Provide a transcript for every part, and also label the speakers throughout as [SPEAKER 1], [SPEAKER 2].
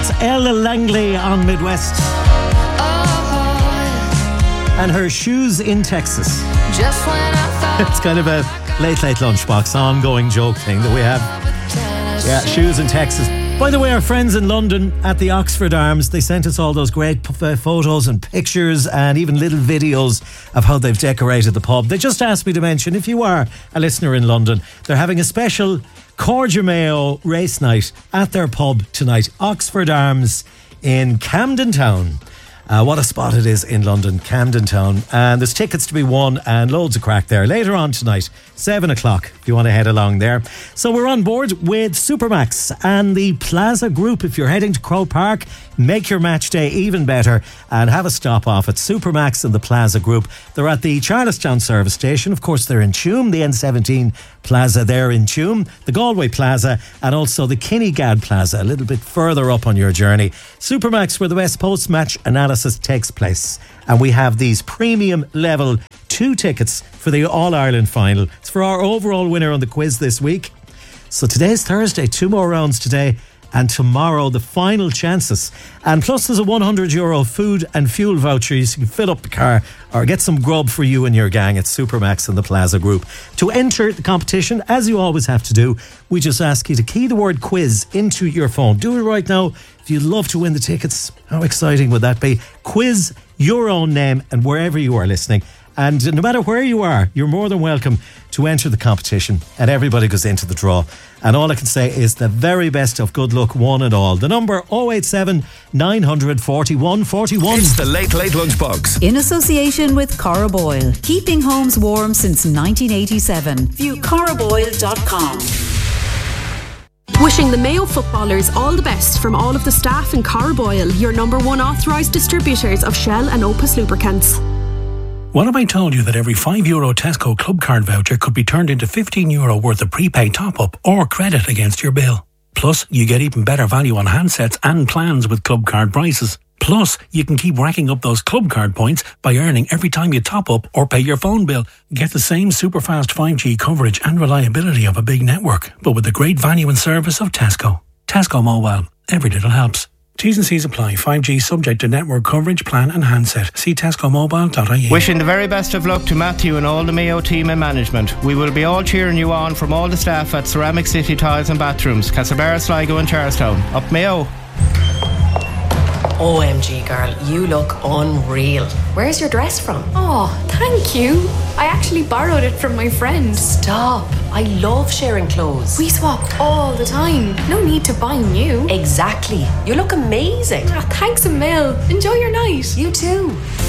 [SPEAKER 1] That's Ella Langley on Midwest. And her Shoes in Texas.
[SPEAKER 2] Just when I thought
[SPEAKER 1] It's kind of a late lunchbox ongoing joke thing that we have. Yeah, Shoes in Texas. By the way, our friends in London at the Oxford Arms, they sent us all those great photos and pictures and even little videos of how they've decorated the pub. They just asked me to mention, if you are a listener in London, they're having a special Cordia Mayo race night at their pub tonight, Oxford Arms in Camden Town. What a spot it is in London, Camden Town. And there's tickets to be won and loads of crack there. Later on tonight, 7 o'clock, if you want to head along there. So we're on board with Supermax and the Plaza Group. If you're heading to Crow Park, make your match day even better and have a stop off at Supermax and the Plaza Group. They're at the Charlestown service station. Of course, they're in Tuam, the N17 Plaza there in Tuam, the Galway Plaza, and also the Kinnegad Plaza, a little bit further up on your journey. Supermax, where the best post-match analysis takes place. And we have these premium level 2 tickets for the All-Ireland final. It's for our overall winner on the quiz this week. So today's Thursday, 2 more rounds today, and tomorrow the final chances. And plus there's a €100 food and fuel voucher. You can fill up the car or get some grub for you and your gang at Supermax and the Plaza Group. To enter the competition, as you always have to do, we just ask you to key the word quiz into your phone. Do it right now if you'd love to win the tickets. How exciting would that be? Quiz your own name and wherever you are listening. And no matter where you are, you're more than welcome to enter the competition, and everybody goes into the draw. And all I can say is the very best of good luck, one and all. The number 087 941 41.
[SPEAKER 3] It's the Late Lunchbox.
[SPEAKER 4] In association with Cora Boyle, keeping homes warm since 1987. View coraboyle.com.
[SPEAKER 5] Wishing the Mayo footballers all the best from all of the staff in Cora Boyle, your number 1 authorised distributors of Shell and Opus lubricants.
[SPEAKER 6] What if I told you that every €5 Tesco Club Card voucher could be turned into €15 worth of prepaid top-up or credit against your bill? Plus, you get even better value on handsets and plans with Club Card prices. Plus, you can keep racking up those Club Card points by earning every time you top up or pay your phone bill. Get the same super fast 5G coverage and reliability of a big network, but with the great value and service of Tesco. Tesco Mobile. Every little helps. T's and C's apply. 5G subject to network coverage, plan and handset. See tescomobile.ie.
[SPEAKER 7] Wishing the very best of luck to Matthew and all the Mayo team and management. We will be all cheering you on from all the staff at Ceramic City Tiles and Bathrooms, Castlebar, Sligo and Charlestown. Up Mayo.
[SPEAKER 8] OMG girl, you look unreal. Where's your dress from?
[SPEAKER 9] Oh, thank you. I actually borrowed it from my friend.
[SPEAKER 8] Stop. I love sharing clothes.
[SPEAKER 9] We swap all the time. No need to buy new.
[SPEAKER 8] Exactly. You look amazing.
[SPEAKER 9] Oh, thanks a mil. Enjoy your night.
[SPEAKER 8] You too.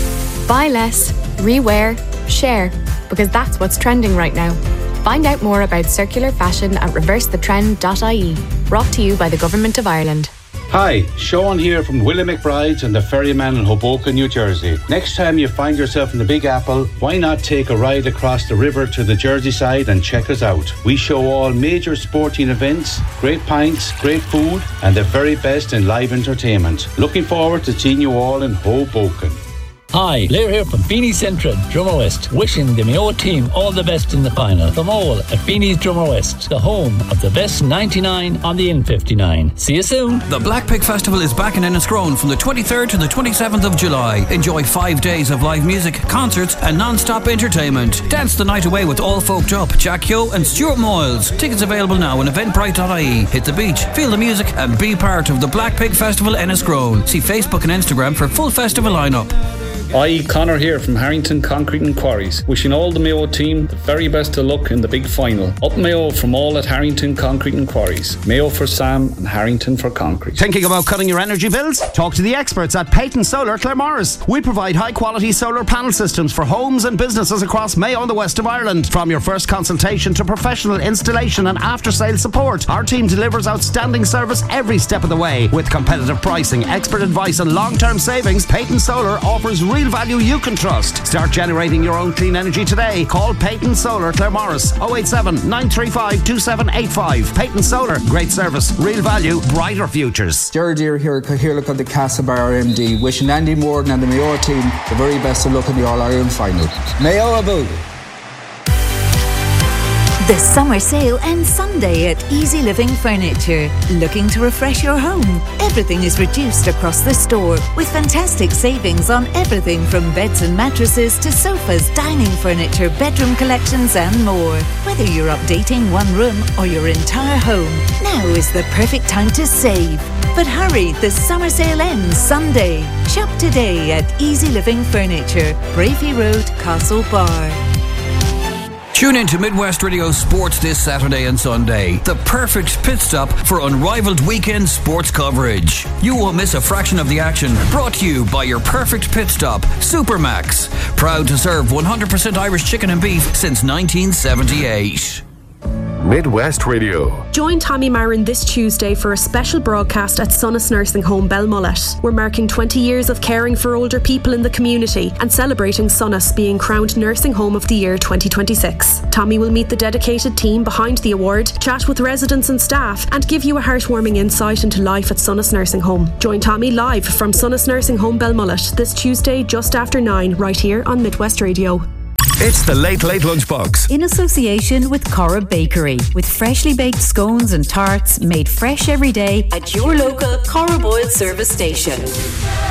[SPEAKER 9] Buy less, rewear, share, because that's what's trending right now. Find out more about circular fashion at reversethetrend.ie. Brought to you by the Government of Ireland.
[SPEAKER 10] Hi, Sean here from Willie McBride's and the Ferryman in Hoboken, New Jersey. Next time you find yourself in the Big Apple, why not take a ride across the river to the Jersey side and check us out? We show all major sporting events, great pints, great food, and the very best in live entertainment. Looking forward to seeing you all in Hoboken.
[SPEAKER 11] Hi, Blair here from Beanie's Central, Drummer West, wishing the Mayo team all the best in the final. From all at Beanie's Drummer West, the home of the best 99 on the N59. See you soon.
[SPEAKER 12] The Black Pig Festival is back in Enniscrone from the 23rd to the 27th of July. Enjoy 5 days of live music, concerts and non-stop entertainment. Dance the night away with All Folked Up, Jack Yo and Stuart Moyles. Tickets available now on eventbrite.ie. Hit the beach, feel the music and be part of the Black Pig Festival Enniscrone. See Facebook and Instagram for full festival lineup.
[SPEAKER 13] Hi, Connor here from Harrington Concrete and Quarries. Wishing all the Mayo team the very best of luck in the big final. Up Mayo from all at Harrington Concrete and Quarries. Mayo for Sam and Harrington for Concrete.
[SPEAKER 14] Thinking about cutting your energy bills? Talk to the experts at Peyton Solar Claremorris. We provide high quality solar panel systems for homes and businesses across Mayo and the west of Ireland. From your first consultation to professional installation and after sale support, our team delivers outstanding service every step of the way. With competitive pricing, expert advice and long-term savings, Peyton Solar offers real value you can trust. Start generating your own clean energy today. Call Peyton Solar Claremorris 087 935 2785. Peyton Solar, great service, real value, brighter futures.
[SPEAKER 15] Jared Deere here, Cathaoirleach of the Castlebar MD, wishing Andy Morgan and the Mayo team the very best of luck in the All-Ireland final. Mayo about.
[SPEAKER 4] The summer sale ends Sunday at Easy Living Furniture. Looking to refresh your home? Everything is reduced across the store with fantastic savings on everything from beds and mattresses to sofas, dining furniture, bedroom collections and more. Whether you're updating one room or your entire home, now is the perfect time to save. But hurry, the summer sale ends Sunday. Shop today at Easy Living Furniture, Bravey Road, Castlebar.
[SPEAKER 12] Tune in to Midwest Radio Sports this Saturday and Sunday. The perfect pit stop for unrivaled weekend sports coverage. You won't miss a fraction of the action. Brought to you by your perfect pit stop, Supermax. Proud to serve 100% Irish chicken and beef since 1978.
[SPEAKER 3] Midwest Radio.
[SPEAKER 5] Join Tommy Marin this Tuesday for a special broadcast at Sonas Nursing Home Belmullet. We're marking 20 years of caring for older people in the community and celebrating Sonas being crowned Nursing Home of the Year 2026. Tommy will meet the dedicated team behind the award, chat with residents and staff, and give you a heartwarming insight into life at Sonas Nursing Home. Join Tommy live from Sonas Nursing Home Belmullet this Tuesday just after 9 right here on Midwest Radio.
[SPEAKER 3] It's the Late Late Lunchbox.
[SPEAKER 4] In association with Corrib Bakery, with freshly baked scones and tarts made fresh every day at your local Corrib Oil service station.